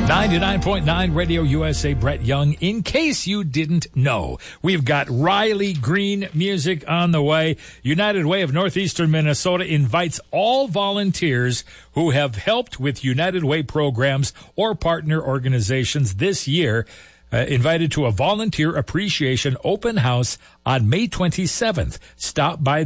99.9 Radio USA, Brett Young. In case you didn't know, we've got Riley Green music on the way. United Way of Northeastern Minnesota invites all volunteers who have helped with United Way programs or partner organizations this year, invited to a volunteer appreciation open house on May 27th. Stop by